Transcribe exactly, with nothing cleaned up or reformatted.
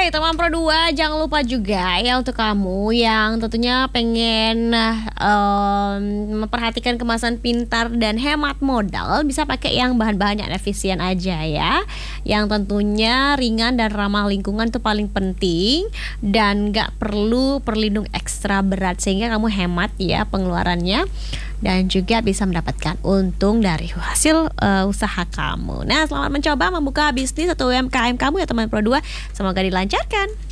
teman Pro dua, jangan lupa juga ya untuk kamu yang tentunya pengen um, memperhatikan kemasan pintar dan hemat modal, bisa pakai yang bahan-bahan yang efisien aja ya. Yang tentunya ringan dan ramah lingkungan itu paling penting, dan gak perlu perlindung ekstra berat sehingga kamu hemat ya pengeluarannya, dan juga bisa mendapatkan untung dari hasil uh, usaha kamu. Nah, selamat mencoba membuka bisnis atau U M K M kamu ya teman Pro dua. Semoga dilancarkan.